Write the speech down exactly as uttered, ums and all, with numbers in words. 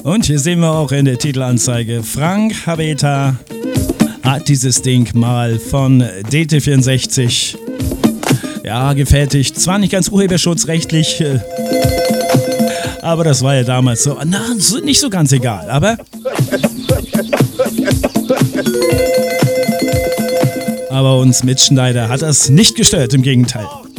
Und hier sehen wir auch in der Titelanzeige, Frank Habeta hat dieses Ding mal von D T vierundsechzig, ja, gefertigt. Zwar nicht ganz urheberschutzrechtlich, äh, aber das war ja damals so, na, so, nicht so ganz egal, aber... Aber uns Mitschneider hat das nicht gestört, im Gegenteil.